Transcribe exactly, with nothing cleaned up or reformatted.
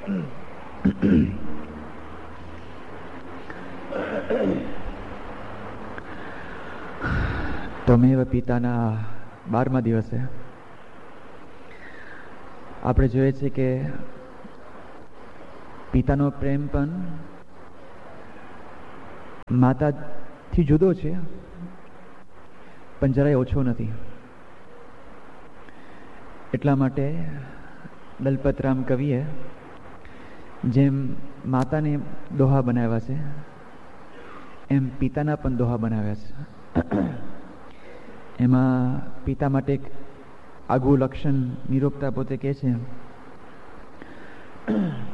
ત્વમેવ પિતાના બારમા દિવસે આપણે જોઈએ છે કે પિતાનો પ્રેમ પણ માતાથી જુદો છે, પણ જરાય ઓછો નથી. એટલા માટે દલપતરામ કવિએ જેમ માતાને દોહા બનાવ્યા છે એમ પિતાના પણ દોહા બનાવ્યા છે. એમાં પિતા માટે એક આગવું લક્ષણ નિરૂપતા પોતે કહે છે